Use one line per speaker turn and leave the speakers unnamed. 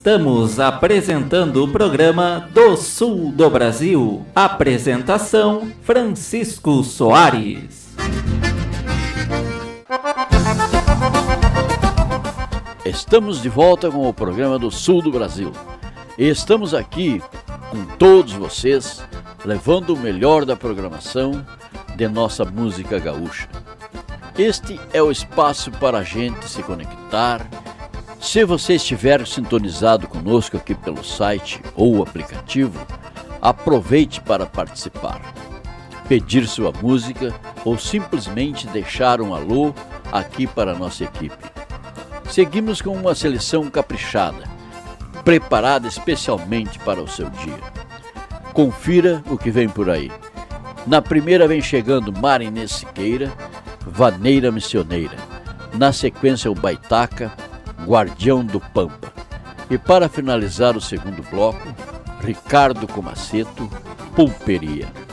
Estamos apresentando o programa do Sul do Brasil. Apresentação: Francisco Soares.
Estamos de volta com o programa do Sul do Brasil. E estamos aqui com todos vocês, levando o melhor da programação de nossa música gaúcha. Este é o espaço para a gente se conectar. Se você estiver sintonizado conosco aqui pelo site ou aplicativo, aproveite para participar, pedir sua música ou simplesmente deixar um alô aqui para a nossa equipe. Seguimos com uma seleção caprichada, preparada especialmente para o seu dia. Confira o que vem por aí. Na primeira vem chegando Mara Inês Siqueira, Vaneira Missioneira. Na sequência o Baitaca, Guardião do Pampa. E para finalizar o segundo bloco, Ricardo Comaceto, Pulperia.